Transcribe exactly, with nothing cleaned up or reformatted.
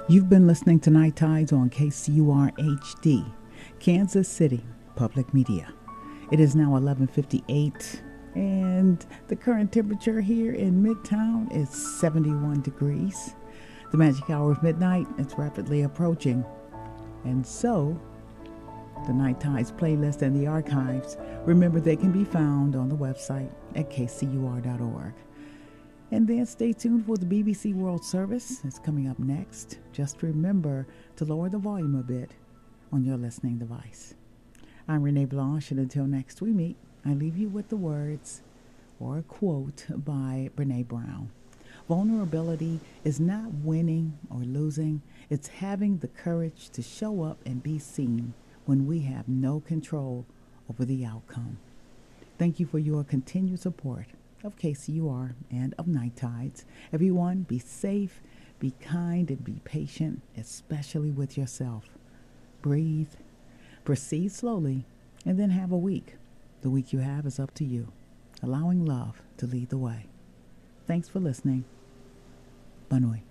You've been listening to Night Tides on K C U R H D, Kansas City Public Media. It is now eleven fifty-eight, and the current temperature here in Midtown is seventy-one degrees. The magic hour of midnight is rapidly approaching, and so the Night Tides playlist and the archives, remember, they can be found on the website at k c u r dot org. And then stay tuned for the B B C World Service. It's coming up next. Just remember to lower the volume a bit on your listening device. I'm Renee Blanche, and until next we meet, I leave you with the words or a quote by Brene Brown. Vulnerability is not winning or losing. It's having the courage to show up and be seen when we have no control over the outcome. Thank you for your continued support of K C U R and of Night Tides. Everyone, be safe, be kind, and be patient, especially with yourself. Breathe, proceed slowly, and then have a week. The week you have is up to you, allowing love to lead the way. Thanks for listening. Bonne nuit.